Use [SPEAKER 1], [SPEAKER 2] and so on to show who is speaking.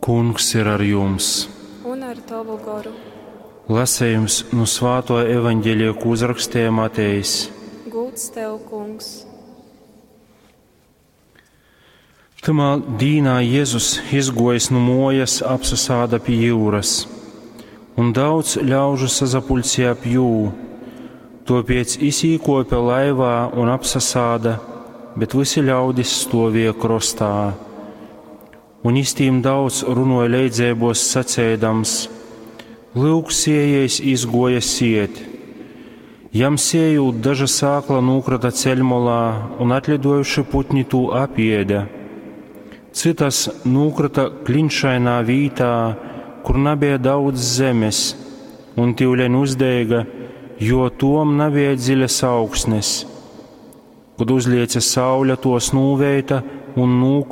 [SPEAKER 1] Kungs ir ar jums.
[SPEAKER 2] Un ar tavu garu.
[SPEAKER 1] Lasējums no Svētā evaņģēlija, ko uzrakstīja Matejs.
[SPEAKER 2] Gods tev, Kungs.
[SPEAKER 1] Tamā dīnā Jēzus izgojis no mojas, apsasāda pie jūras, un daudz ļaužu sazapulcēja ap jū. Tāpēc izīkopa laivā un apsasāda, bet visi ļaudis stāvēja krastā. Un iztīm daudz runāja leidzībos sacēdams: Lūk, sējējs izgoja siet. Jam sējot, daža sākla nūkrata ceļmolā, un atlidojuši putni tū apēda. Citas nūkrata klinšainā vītā, kur nebija daudz zemes, un tīvleņ uzdeiga, jo tom nebija dziļas augsnes. Kad uzlieca saule, tos nūveita un nūka